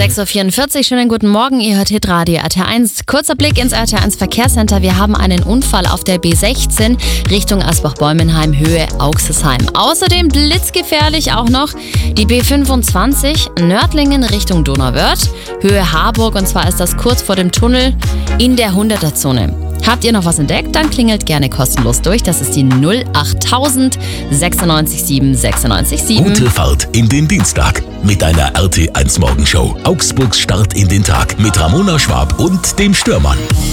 6.44 Uhr, schönen guten Morgen, ihr hört Hitradio RT1. Kurzer Blick ins RT1 Verkehrscenter. Wir haben einen Unfall auf der B16 Richtung Asbach-Bäumenheim, Höhe Auxesheim. Außerdem blitzgefährlich auch noch die B25 Nördlingen Richtung Donauwörth, Höhe Harburg, und zwar ist das kurz vor dem Tunnel in der 100er-Zone. Habt ihr noch was entdeckt? Dann klingelt gerne kostenlos durch. Das ist die 08000 96 7 96 7. Gute Fahrt in den Dienstag mit einer RT1 Morgenshow. Augsburgs Start in den Tag mit Ramona Schwab und dem Störmann.